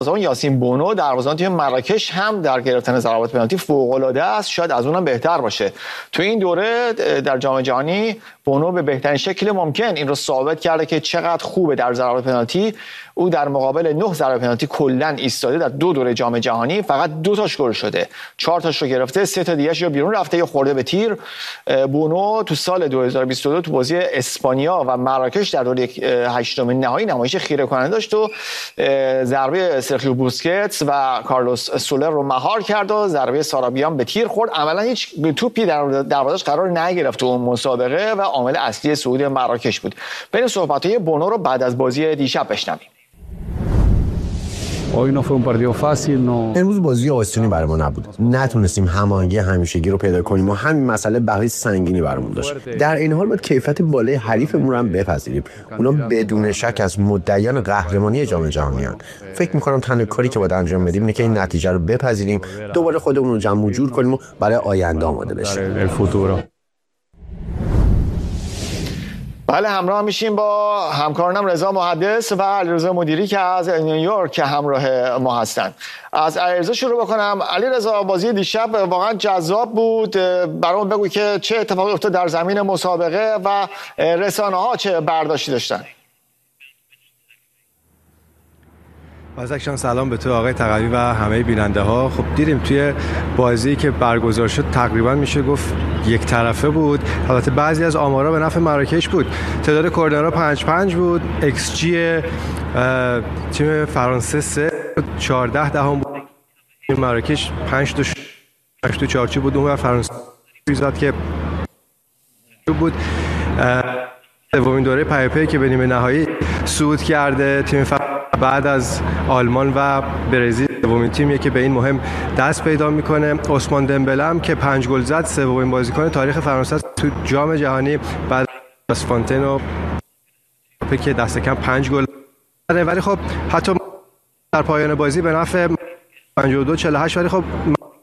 یاسین بونو دروازه‌بان تیم مراکش هم در گرفتن ضربات پنالتی فوق‌العاده است، شاید از اونم بهتر باشه. تو این دوره در جام جهانی بونو به بهترین شکل ممکن این رو ثابت کرده که چقدر خوبه در ضربات پنالتی. او در مقابل 9 ضربه پنالتی کلا ایستاده در 2 دوره جام جهانی، فقط 2 تاش گل شده، 4 تاش رو گرفته، 3 تا دیگه‌اش یا بیرون رفته یا خورده به تیر. بونو تو سال 2022 تو بازی اسپانیا و مراکش در دوره 8 نهایی نمایش خیره کننده داشت و ضربه سرخیو بوسکتس و کارلوس سولر رو مهار کرد و ضربه سارابیان به تیر خورد. عملا هیچ توپی در دروازش قرار نگرفت تو اون مسابقه و عامل اصلی صعود مراکش بود. بریم صحبت‌های بونو رو بعد از بازی دیشب بشنویم. امروز بازی آسونی برامون نبود. نتونستیم هماهنگی همیشگی رو پیدا کنیم و همین مسئله بحث سنگینی برامون داشت. در این حال باید کیفیت بالای حریفمون رو هم بپذیریم. اونا بدون شک از مدعیان قهرمانی جام جهانی هستند. فکر می‌کنم تنها کاری که باید انجام بدیم اینه که این نتیجه رو بپذیریم، دوباره خودمون رو جمع و جور کنیم و برای آینده آماده بشیم. بله، همراه میشیم با همکارانم رضا محدث و علیرضا مدیری که از نیویورک همراه ما هستند. از علیرضا شروع بکنم. علیرضا، بازی دیشب واقعا جذاب بود. برامون بگو که چه اتفاقی افتاد در زمین مسابقه و رسانه‌ها چه برداشتی داشتن؟ بازکشان سلام به تو آقای تقوی و همه بیننده ها. خب دیدیم توی بازی که برگزار شد تقریبا میشه گفت یک طرفه بود. البته بعضی از آمارا به نفع مراکش بود. تعداد کورنرها 5-5 بود. ایکس جی تیم فرانسه 14 بود. مراکش 5 تا 4 بود. اون فرانسه زد که بود. سومین دوره پی که به نیمه نهایی صعود کرده تیم بعد از آلمان و برزیل. سومین تیمیه که به این مهم دست پیدا میکنه. عثمان دمبله هم که 5 گل زد، سومین بازیکن تاریخ فرانسه تو جام جهانی بعد از فانتینو که دست کم 5 گل زد. ولی خب حتی در پایان بازی به نفع 52-48. ولی خب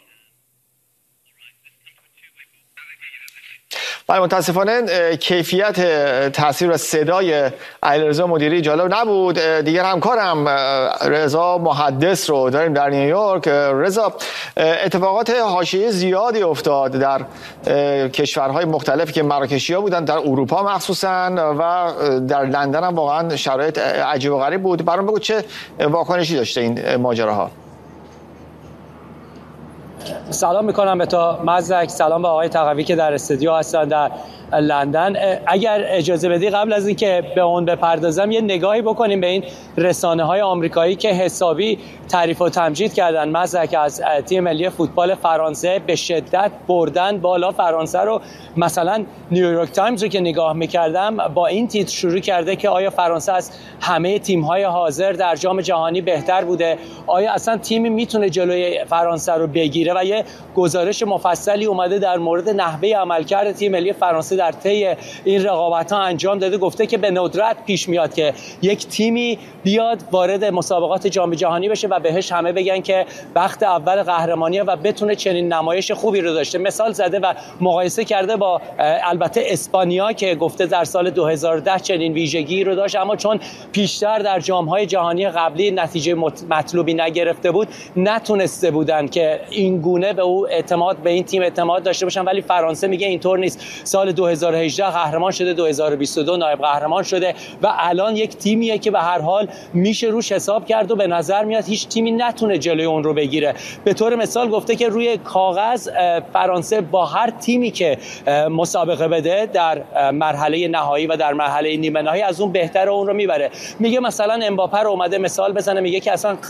ولی متاسفانه کیفیت تصویر و صدای علیرضا مدیری جالب نبود. دیگر همکارم رضا محدث رو داریم در نیویورک. رضا، اتفاقات حاشیه‌ای زیادی افتاد در کشورهای مختلفی که مراکشی‌ها بودن، در اروپا مخصوصا و در لندن هم واقعا شرایط عجیب و غریب بود. برام بگو چه واکنشی داشته این ماجراها؟ سلام میکنم به تو مزدک، سلام به آقای تقوی که در استودیو هستن در لندن. اگر اجازه بدی قبل از اینکه به اون بپردازم یه نگاهی بکنیم به این رسانه‌های آمریکایی که حسابی تعریف و تمجید کردن مزدک از تیم ملی فوتبال فرانسه، به شدت بردن بالا فرانسه رو. مثلا نیویورک تایمز رو که نگاه میکردم با این تیتر شروع کرده که آیا فرانسه از همه تیم‌های حاضر در جام جهانی بهتر بوده؟ آیا اصلا تیمی میتونه جلوی فرانسه رو بگیره؟ و یه گزارش مفصلی اومده در مورد نحوه عملکرد تیم ملی فرانسه در طی این رقابت‌ها انجام داده. گفته که به ندرت پیش میاد که یک تیمی بیاد وارد مسابقات جام جهانی بشه و بهش همه بگن که بخت اول قهرمانیه و بتونه چنین نمایش خوبی رو داشته. مثال زده و مقایسه کرده با البته اسپانیا که گفته در سال 2010 چنین ویژگی رو داشت، اما چون پیشتر در جام‌های جهانی قبلی نتیجه مطلوبی نگرفته بود نتونسته بودن که این گونه به این تیم اعتماد داشته باشن. ولی فرانسه میگه اینطور نیست. سال 2018 قهرمان شده، 2022 نایب قهرمان شده و الان یک تیمیه که به هر حال میشه روش حساب کرد و به نظر میاد هیچ تیمی نتونه جلوی اون رو بگیره. به طور مثال گفته که روی کاغذ فرانسه با هر تیمی که مسابقه بده در مرحله نهایی و در مرحله نیمه نهایی از اون بهتره اون رو میبره. میگه مثلا امباپه رو اومده مثال بزنه، میگه که اصلا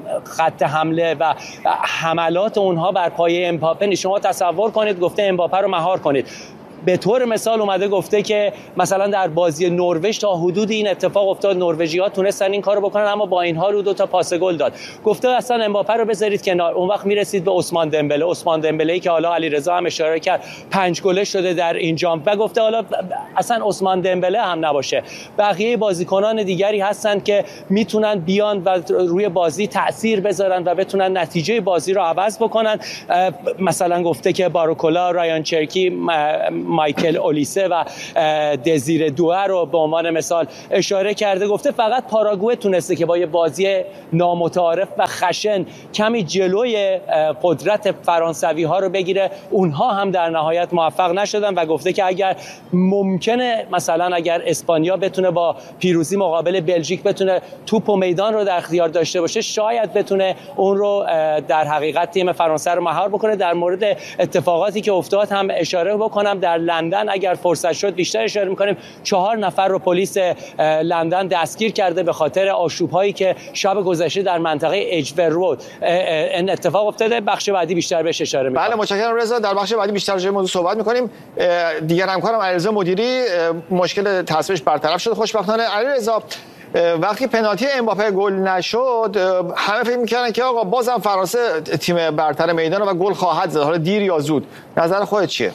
خط حمله و حملات اونها بر پایه امباپه نیست. شما تصور کنید گفته امباپه رو مهار کنید. به طور مثال اومده گفته که مثلا در بازی نروژ تا حدود این اتفاق افتاد، نروژی‌ها تونستن این کارو بکنن اما با اینها رو 2 تا پاس گل داد. گفته اصلا امباپه رو بذارید کنار. اون وقت میرسید به عثمان دمبله که حالا علیرضا هم اشاره کرد 5 گله شده در این جام و گفته حالا اصلا عثمان دمبله هم نباشه، بقیه بازیکنان دیگری هستن که میتونن بیان و روی بازی تأثیر بذارن و بتونن نتیجه بازی رو عوض بکنن. مثلا گفته که باروکولا، رایان چرکی، مایکل اولیسه و دزیر دوئه رو به عنوان مثال اشاره کرده. گفته فقط پاراگوئه تونسته که با یه بازی نامتعارف و خشن کمی جلوی قدرت فرانسوی ها رو بگیره، اونها هم در نهایت موفق نشدن و گفته که اگر ممکنه مثلا اگر اسپانیا بتونه با پیروزی مقابل بلژیک بتونه توپ و میدان رو در اختیار داشته باشه، شاید بتونه اون رو در حقیقت تیم فرانسه رو مهار بکنه. در مورد اتفاقاتی که افتاد هم اشاره بکنم. در لندن اگر فرصت شد بیشتر اشاره می‌کنیم، 4 نفر رو پلیس لندن دستگیر کرده به خاطر آشوب‌هایی که شب گذشته در منطقه اجور رود این اتفاق افتاده. بخش بعدی بیشتر بهش اشاره می‌کنم. بله متشکرم رضا. در بخش بعدی بیشتر راجع به موضوع صحبت می‌کنیم. دیگر همکارم علیرضا مدیری مشکل تصویرش برطرف شد خوشبختانه. علیرضا، وقتی پنالتی امباپه گل نشد همه فکر می‌کردن که آقا بازم فرانسه تیم برتر میدان و گل خواهد زد، حالا دیر یا زود. نظر خودت چیه؟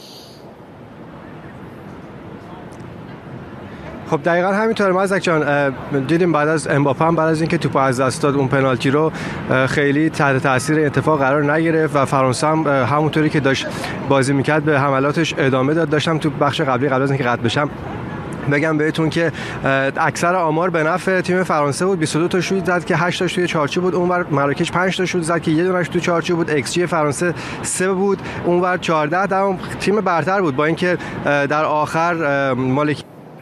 خب دقیقاً همینطوره مزدک جان. دیدیم بعد از امباپه هم بعد از اینکه توپ از دست داد اون پنالتی رو خیلی تحت تاثیر اتفاق قرار نگرفت و فرانسه هم همونطوری که داشت بازی میکرد به حملاتش ادامه داد. داشتم تو بخش قبل از اینکه قطع بشم بگم بهتون که اکثر آمار به نفع تیم فرانسه بود. 22 تا شوت زد که 8 تاش توی چارچوب بود، اونور مراکش 5 تا شوت زد که یه دونهش توی چارچوب بود. ایکس جی فرانسه 3 بود، اونور 14. در تیم برتر بود با اینکه در آخر مالک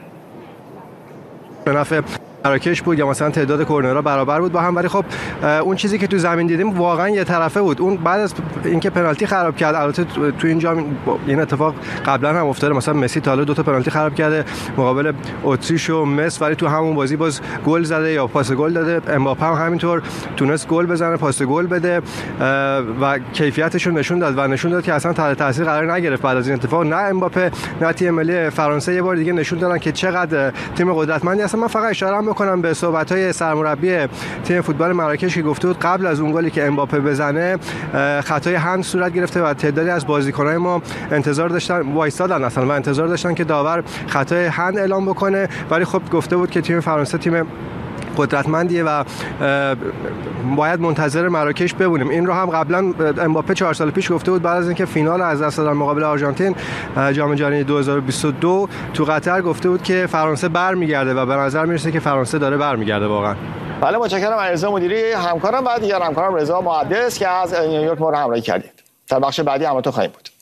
به نفع مراکش بود یا مثلا تعداد کورنرها برابر بود با هم، ولی خب اون چیزی که تو زمین دیدیم واقعا یه طرفه بود. اون بعد از اینکه پنالتی خراب کرد، البته تو اینجا این اتفاق قبلا هم افتاده، مثلا مسی تا حالا 2 تا پنالتی خراب کرده مقابل اتریش و مصر، ولی تو همون بازی باز گل زده یا پاس گل داده. امباپه هم همینطور تونست گل بزنه، پاس گل بده و کیفیتش رو نشون داد و نشون داد که اصلا تحت تاثیر قرار نگرفت بعد از این اتفاق. نه امباپه نه تیم ملی فرانسه یه بار دیگه نشون دادن که چقدر تیم قدرتمندی هستن. من فقط اشاره کنم به صحبت‌های سرمربی تیم فوتبال مراکش که گفته بود قبل از اون گلی که امباپه بزنه خطای هند صورت گرفته و تعدادی از بازیکن‌های ما انتظار داشتن، وایسادن اصلا و انتظار داشتن که داور خطای هند اعلام بکنه، ولی خب گفته بود که تیم فرانسه تیم قدرتمندیه و باید منتظر مراکش بمونیم. این رو هم قبلا امباپه 4 سال پیش گفته بود بعد از اینکه فینال از دست دادن مقابل آرژانتین جام جهانی 2022 تو قطر، گفته بود که فرانسه برمیگرده و به نظر میرسه که فرانسه داره برمیگرده واقعا. بله متشکرم علیرضا مدیری همکارم و دیگر همکارم رضا محدث که از نیویورک ما رو همراهی کردید. در بخش بعدی همراهتون خواهیم بود.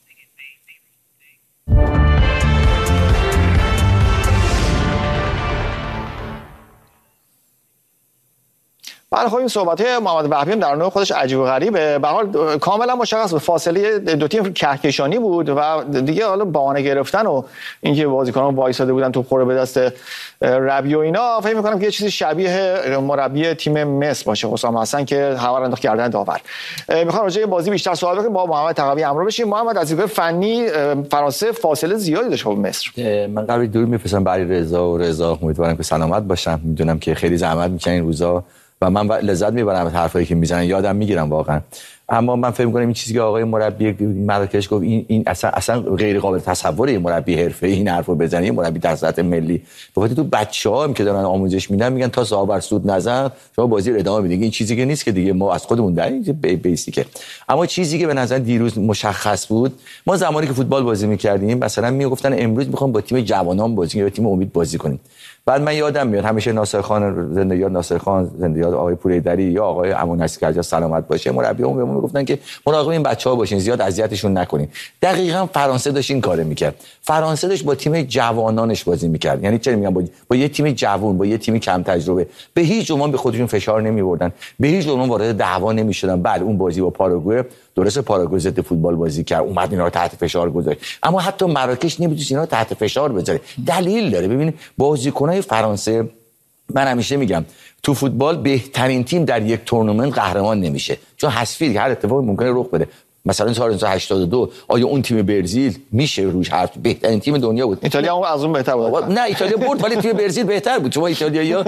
بله خب این صحبت‌های محمد وهبی در نوع خودش عجیب و غریبه. به هر حال کاملا مشخص بود فاصله دو تیم کهکشانی بود و دیگه حالا بهانه گرفتن و اینکه بازیکنان وایساده بودن توپ خوره به دست ربی و اینا، فکر می‌کنم که یه چیزی شبیه مربی تیم مصر باشه حسام حسن که همه رو انداخت گردن داور. می‌خوام راجع به بازی بیشتر صحبت کنیم با محمد تقوی همراه بشیم. محمد از دیدگاه فنی فرانسه فاصله زیادی داشت با مصر. من قبل دور می‌فرستم برای رضا امیدوارم که سلامت باشم. میدونم که خیلی زحمت می‌کنین این روزا و من لذت میبرم از حرفایی که میزنن، یادم میگیرم واقعا. اما من فکر می‌کنم این چیزی که آقای مربی مراکش گفت این اصلا غیر قابل تصوره. مربی حرفه‌ای این حرفو بزنه، مربی در سطح ملی. بخاطر تو بچه‌ها هم که دارن آموزش میدن میگن تا صاحب سود نزن شما بازی رو ادامه بدید. این چیزی که نیست که دیگه ما از خودمون در بیسیکه. اما چیزی که به نظر دیروز مشخص بود، ما زمانی که فوتبال بازی می‌کردیم مثلا میگفتن امروز می‌خوام با تیم جوانان بازی کنیم یا تیم امید بازی کنیم. بعد من یادم میاد همیشه ناصر خان زنده‌یاد، ناصر خان زنده‌یاد، آقای پوریدری یا آقای امان اسکرجا سلامت باشه، مربیمون بهمون میگفتن که مراقب این بچه‌ها باشین، زیاد اذیتشون نکنین. دقیقاً فرانسه داشت این کارو میکرد. فرانسه داشت با تیم جوانانش بازی میکرد. یعنی چه میگم با یه تیم جوان، با یه تیم کم تجربه به هیچ عنوان به خودشون فشار نمی‌آوردن، به هیچ عنوان وارد دعوا نمی‌شدن. بله اون بازی با پاراگوئه درسته، پاراگوئه ضد فوتبال بازی کرد، اومد اینا رو تحت فشار گذاشت، اما حتی مراکش نمی‌تونست اینا رو تحت فشار بذاره. دلیل داره. ببینید بازیکن‌های فرانسه، من همیشه میگم تو فوتبال بهترین تیم در یک تورنمنت قهرمان نمیشه، چون حذفی هر اتفاقی ممکنه رخ بده. مثلا سال 1982 آیا اون تیم برزیل میشه روش حرف؟ بهترین تیم دنیا بود. ایتالیا از اون بهتر بود. نه ایتالیا برد ولی تیم برزیل بهتر بود. شما ایتالیایی‌ها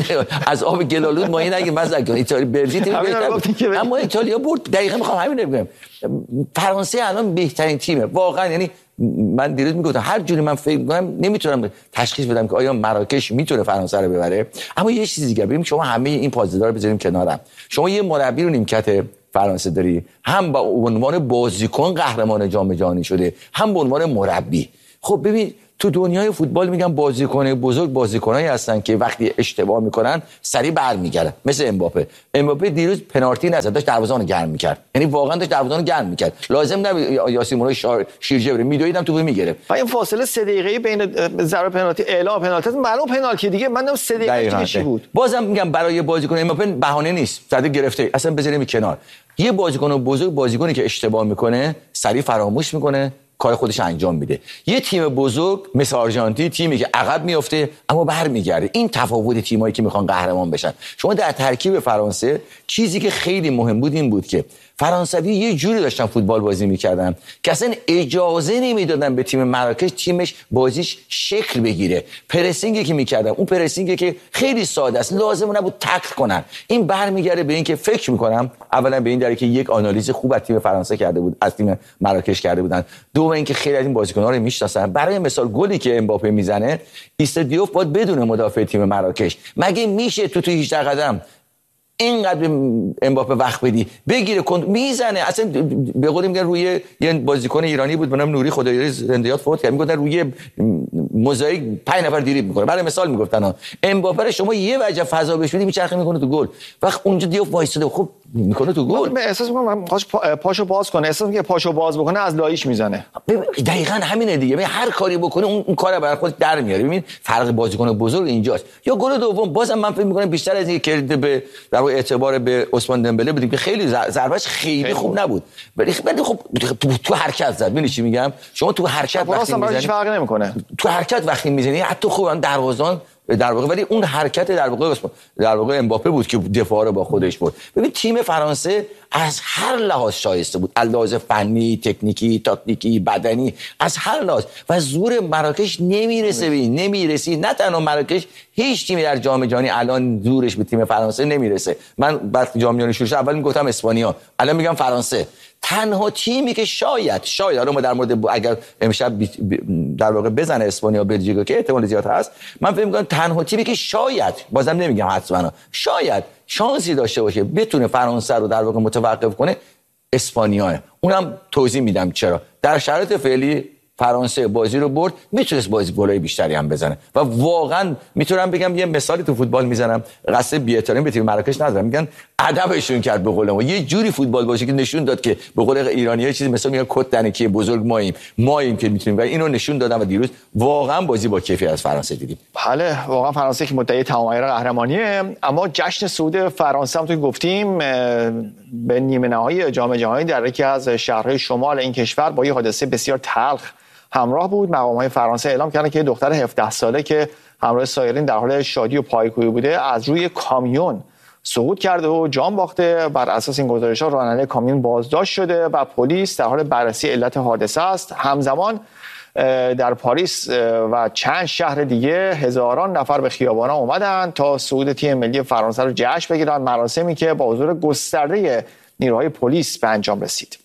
از آب گلالود مایه نگیر مزه کن. ایتالیا برزیل تیم بهتر بود. اما ایتالیا برد. دقیقاً میخوام همین بگم. فرانسه الان بهترین تیمه واقعا. یعنی من دیروز میگفتم هر جوری من فکر می‌کنم نمیتونم تشخیص بدم که آیا مراکش میتونه فرانسه رو ببره. اما یه چیز دیگه ببین، شما همه این پازدار رو بذاریم کنارم. شما یه مربی رو نیمکت فرانسه داری، هم با عنوان بازیکن قهرمان جام جهانی شده، هم به عنوان مربی. خب ببین تو دنیای فوتبال میگن بازیکن بزرگ بازیکنایی هستن که وقتی اشتباه میکنن سریع برمیگردن، مثل امباپه دیروز پنالتی نزد، داشت دروازه‌بانو گرم میکرد، یعنی واقعا داشت دروازه‌بانو گرم میکرد، لازم نبود یاسین مورای شیرجه بره، میدویدم تو میگرفت. و این فاصله 3 دقیقه‌ای بین ضربه پنالتی اعلام پنالتی معلوم پنالتی دیگه، من 3 دقیقه چی بود. بازم میگم برای بازیکن امباپه بهانه نیست، زده گرفته، اصلا بذاریم کنار. یه بازیکن بزرگ بازیکنی که اشتباه میکنه سریع فراموش میکنه، کار خودش انجام میده. یه تیم بزرگ مثل آرژانتین، تیمی که عقب میفته اما برمیگرده. این تفاوت تیمایی که میخوان قهرمان بشن. شما در ترکیب فرانسه چیزی که خیلی مهم بود این بود که فرانسوی یه جوری داشتن فوتبال بازی میکردن که اصلا اجازه نمیدادن به تیم مراکش تیمش بازیش شکل بگیره. پرسینگی که میکردن، اون پرسینگی که خیلی ساده است، لازم نبود تکل کنن. این برمیگره به این که فکر میکنم اولا به این دلیل که یک آنالیز خوب از تیم فرانسه کرده بود، از تیم مراکش کرده بودن. دوم اینکه خیلی از این بازیکن‌ها رو میشناسن. برای مثال گلی که امباپه میزنه، ایستادیوف باید بدون مدافع تیم مراکش. مگه میشه تو 18 قدم اینقدر امباپه وقت بدی بگیره میزنه؟ اصلا به قول میگن روی یه بازیکن ایرانی بود به نام نوری خدایاری زندیات فوت کرد، میگفتن روی موزاییک 5 نفر دریبل میکنه. برای مثال میگفتن امباپه شما یه وجه فضا بهش بدی میچرخه میکنه تو گل، وقت اونجا دیو وایساده خب میکنه تو گل. من احساس میکنم پاشو باز کنه، احساس میکنم پاشو باز بکنه از لایش میزنه. دقیقاً همینه دیگه، هر کاری بکنه اون کارو برای خودش در میاره. ببین فرق بازیکن بزرگ اینجاست. یا گل دوم بازم من فکر میکنم بیشتر از اینکه کردیت به در واقع اعتبار به عثمان دمبله بدیم که خیلی ضربهش خیلی خوب نبود، ولی خب تو حرکت زد. ببین چی میگم، شما تو حرکت وقتی میزنی فرقی نمیکنه، تو حرکت وقتی میزنی حتی خوب دروازه‌بان در واقع، ولی اون حرکت در واقع امباپه بود که دفاع رو با خودش برد. ببین تیم فرانسه از هر لحاظ شایسته بود، از لحاظ فنی، تکنیکی، تاکتیکی، بدنی، از هر لحاظ. و زور مراکش نمیرسی. نه تنها مراکش، هیچ تیمی در جام جهانی الان زورش به تیم فرانسه نمیرسه. من بعد جام جهانی شروع شد اول میگفتم اسپانیا، الان میگم فرانسه. تنها تیمی که شاید ما در مورد اگر امشب در واقع بزنه اسپانیا بلژیک که احتمال زیاد هست، من فکر می‌کنم تنها تیمی که شاید، بازم نمیگم حتما، شاید شانسی داشته باشه بتونه فرانسه رو در واقع متوقف کنه، اسپانیاه. اونم توضیح میدم چرا. در شرایط فعلی فرانسه بازی رو برد، میتونست بازی گلای بیشتری هم بزنه و واقعا میتونم بگم یه مثالی تو فوتبال میزنم، قصد بی‌احترامی به تیم مراکش ندارم، میگن ادبشون کرد به قول ما، یه جوری فوتبال باشه که نشون داد که به قول ایرانی‌ها چیزی مثلا میگن کد دنکی بزرگ ماییم که میتونیم، و اینو نشون دادن و دیروز واقعا بازی با کیفیت از فرانسه دیدیم. بله واقعا فرانسه که مدعی تمام عیار قهرمانیه، اما جشن صعود فرانسه هم تو گفتیم به نیمه نهایی جام جهانی در یکی از شهرهای شمال این کشور با یه حادثه بسیار تلخ همراه بود. مقام‌های فرانسه اعلام کردن که دختر 17 ساله که همراه سایرین در حال شادی و پایکوبی بوده از روی کامیون سقوط کرده و جان باخته. بر اساس این گزارش‌ها راننده کامیون بازداشت شده و پلیس در حال بررسی علت حادثه است. همزمان در پاریس و چند شهر دیگه هزاران نفر به خیابان‌ها اومدن تا صعود تیم ملی فرانسه رو جشن بگیرن، مراسمی که با حضور گسترده نیروهای پلیس به انجام رسید.